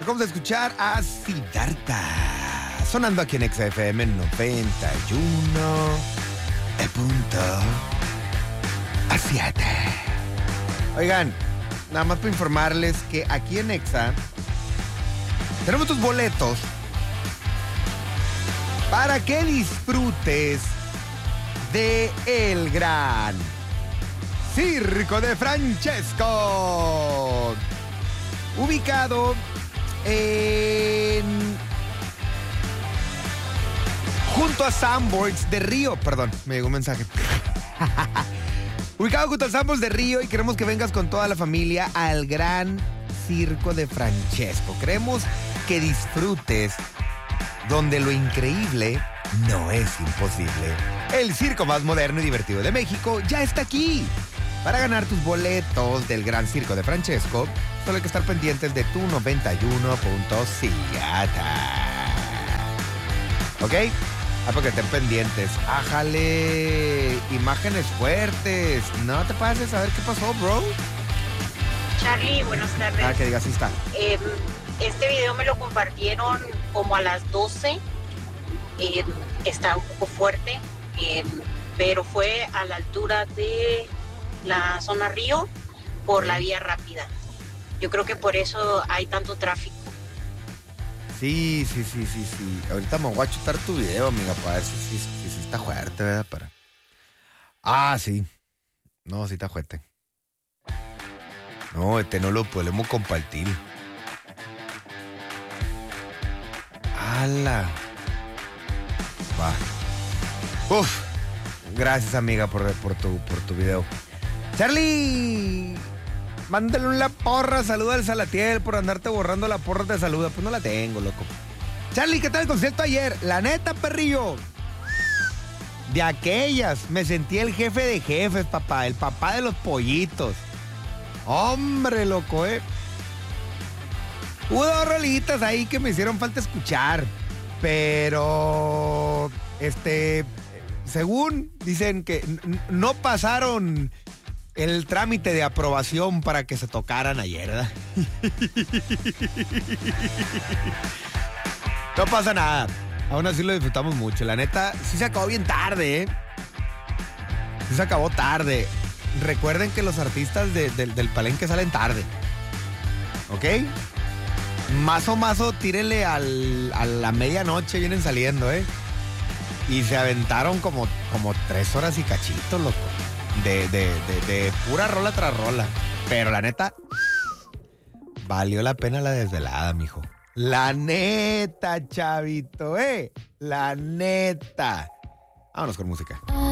Vamos a escuchar a Siddhartha. Sonando aquí en XFM 91. El punto a 7. Oigan, nada más para informarles que aquí en Exa tenemos tus boletos para que disfrutes de el gran Circo de Francesco, ubicado junto a Sanborns de Río. Perdón, me llegó un mensaje. Ubicado junto a Sanborns de Río, y queremos que vengas con toda la familia al gran Circo de Francesco. Queremos que disfrutes donde lo increíble no es imposible. El circo más moderno y divertido de México ya está aquí. Para ganar tus boletos del gran Circo de Francesco, solo hay que estar pendientes de tu 91.7. ¿Ok? Para que estén pendientes. Ájale, imágenes fuertes. No te pases a ver qué pasó, bro. Charlie, buenas tardes. Que digas, sí está. Este video me lo compartieron como a las 12. Está un poco fuerte, pero fue a la altura de la zona Río por la vía rápida. Yo creo que por eso hay tanto tráfico. Sí. Ahorita me voy a chutar tu video, amiga, para ver si está fuerte, ¿verdad? Sí. No, sí está fuerte. No, no lo podemos compartir. ¡Hala! Va. Uf. Gracias, amiga, por tu video. Charlie, mándale una porra. Saluda al Salatiel por andarte borrando la porra. Te saluda. Pues no la tengo, loco. Charlie, ¿qué tal el concierto ayer? La neta, perrillo, de aquellas. Me sentí el jefe de jefes, papá. El papá de los pollitos. Hombre, loco, Hubo dos rolitas ahí que me hicieron falta escuchar. Pero, según dicen que no pasaron el trámite de aprobación para que se tocaran ayer, ¿verdad? No pasa nada. Aún así lo disfrutamos mucho. La neta, sí se acabó bien tarde, Sí se acabó tarde. Recuerden que los artistas del palenque salen tarde. ¿Ok? Mazo, tírenle a la medianoche, vienen saliendo, Y se aventaron como 3 horas y cachito, loco. De pura rola tras rola. Pero la neta, valió la pena la desvelada, mijo. La neta, chavito, La neta. Vámonos con música.